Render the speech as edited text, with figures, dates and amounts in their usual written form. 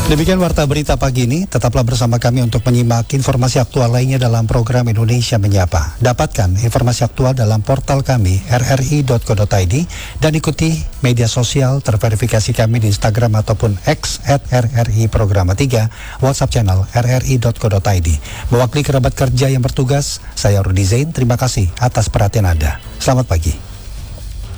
Demikian Warta Berita pagi ini. Tetaplah bersama kami untuk menyimak informasi aktual lainnya dalam program Indonesia Menyapa. Dapatkan informasi aktual dalam portal kami rri.co.id dan ikuti media sosial terverifikasi kami di Instagram ataupun X @RRI Programa 3, WhatsApp channel rri.co.id. Mewakili kerabat kerja yang bertugas, saya Rudi Zain. Terima kasih atas perhatian Anda. Selamat pagi.